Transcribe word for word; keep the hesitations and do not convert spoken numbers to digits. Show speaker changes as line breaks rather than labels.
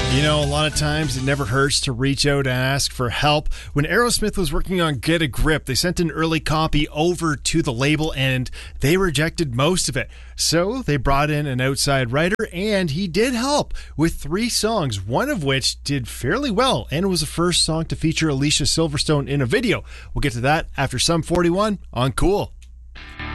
You know, a lot of times it never hurts to reach out and ask for help. When Aerosmith was working on Get a Grip, they sent an early copy over to the label and they rejected most of it. So they brought in an outside writer and he did help with three songs, one of which did fairly well and was the first song to feature Alicia Silverstone in a video. We'll get to that after Sum forty-one on Cool.